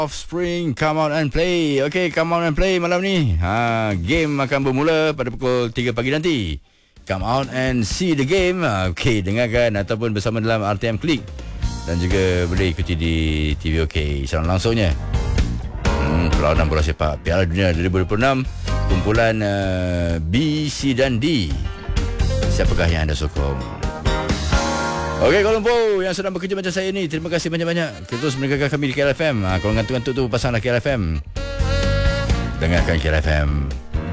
Offspring, come out and play. Okay, come out and play malam ni. Game akan bermula pada pukul 3 pagi nanti. Come out and see the game. Okay, dengarkan ataupun bersama dalam RTM Klik. Dan juga boleh ikuti di TV OK siaran langsungnya. Perlawanan bola sepak Piala Dunia 2026, kumpulan B, C dan D. Siapakah yang anda sokong? Okey, Kuala Lumpur yang sedang bekerja macam saya ni, terima kasih banyak-banyak. Terus mendengarkan kami di KLFM. Kalau ngantuk-ngantuk tu, pasanglah KLFM. Dengarkan KLFM.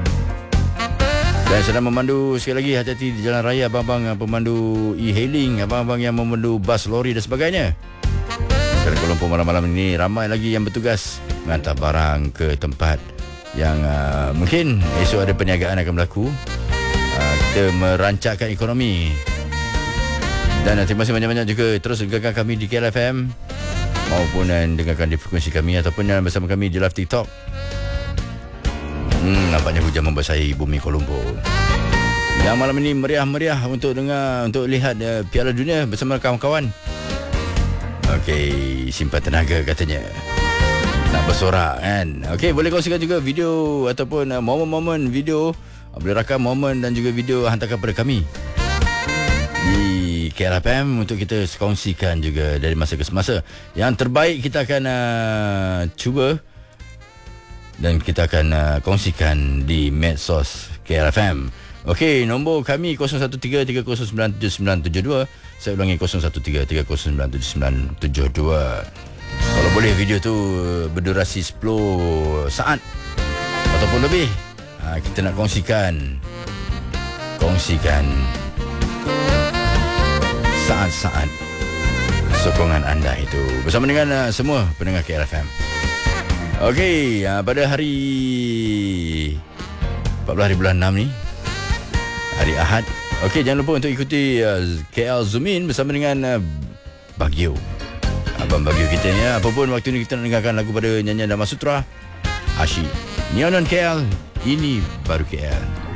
Dan sedang memandu, sekali lagi hati-hati di jalan raya, abang-abang pemandu e-hailing, abang-abang yang memandu bas, lori dan sebagainya. Kerana Kuala Lumpur malam-malam ini ramai lagi yang bertugas menghantar barang ke tempat yang mungkin esok ada perniagaan akan berlaku. Kita merancangkan ekonomi. Dan terima kasih banyak-banyak juga. Terus dengarkan kami di KLFM maupun dengarkan di frekuensi kami ataupun bersama kami di live TikTok. Nampaknya hujan membasahi bumi Kuala Lumpur. Yang malam ini meriah-meriah untuk dengar, untuk lihat Piala Dunia bersama kawan-kawan. Okey, simpan tenaga katanya. Nak bersorak kan. Okey, boleh kongsikan juga video ataupun momen-momen video. Boleh rakam momen dan juga video hantarkan kepada kami di KLFM untuk kita kongsikan juga dari masa ke semasa. Yang terbaik kita akan cuba dan kita akan kongsikan di medsos KLFM. Okey, nombor kami 0133097972. Saya ulangi 0133097972. Kalau boleh video tu berdurasi 10 saat ataupun lebih, kita nak kongsikan saat-saat sokongan anda itu bersama dengan semua pendengar KLFM. Okey, pada hari 14 hari bulan 6 ni, hari Ahad. Okey, jangan lupa untuk ikuti KL Zoom In bersama dengan Bagio. Abang Bagio kita ni. Apapun waktu ni kita nak dengarkan lagu pada nyanyian Dama Sutra, Asyik. Neonon KL, ini baru KL.